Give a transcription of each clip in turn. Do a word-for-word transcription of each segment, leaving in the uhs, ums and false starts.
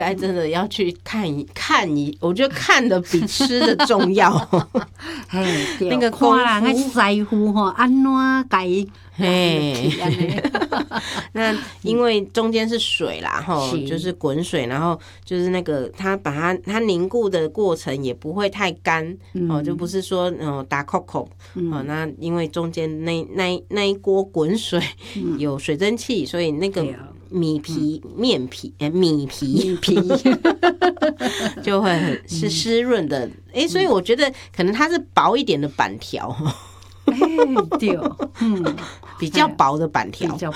该真的要去看一看一，我觉得看的比吃的重要。 嘿， 那个功夫看人个师傅吼，安怎家己嘿，那因为中间是水啦，哈，就是滚水，然后就是那个它把它它凝固的过程也不会太干，哦、嗯，就不是说哦打扣扣，哦，那因为中间那那那一锅滚水有水蒸气，所以那个米皮、嗯、面皮，哎、欸，米皮米皮就会很是湿润的，哎、欸，所以我觉得可能它是薄一点的板条。 哎、欸，对，嗯， 比较薄的板条， 比较薄。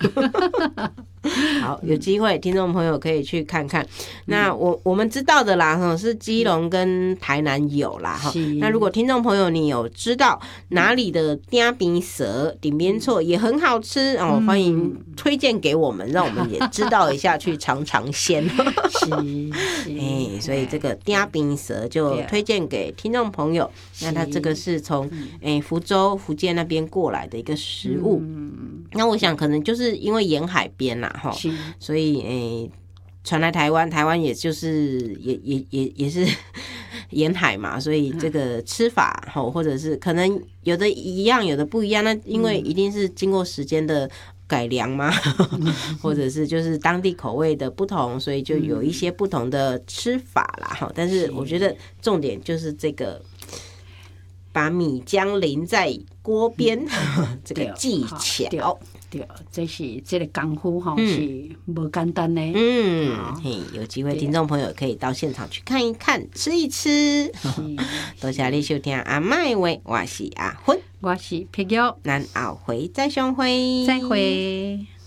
好，有机会听众朋友可以去看看。那我我们知道的啦，是基隆跟台南有啦哈。那如果听众朋友你有知道哪里的鼎边蛇、鼎边趖也很好吃哦，欢迎推荐给我们，让我们也知道一下，去尝尝鲜。 是， 哎、欸，所以这个鼎边蛇就推荐给听众朋友。那它这个是从哎、欸、福州、福建那边过来的一个食物。嗯、那我想可能就是因为沿海边啦。所以诶，传来台湾，台湾也就是也也也也是沿海嘛，所以这个吃法吼，或者是可能有的一样，有的不一样。那因为一定是经过时间的改良嘛，嗯、或者是就是当地口味的不同，所以就有一些不同的吃法啦。哈，但是我觉得重点就是这个。把米浆淋在锅边，嗯、这个技巧。 对，这是这个功夫哈、嗯、是不简单的。 嗯，嘿，有机会听众朋友可以到现场去看一看，吃一吃。多谢你收听阿麦话，我是阿芬， 我是皮玉， 咱后回再相会， 再会。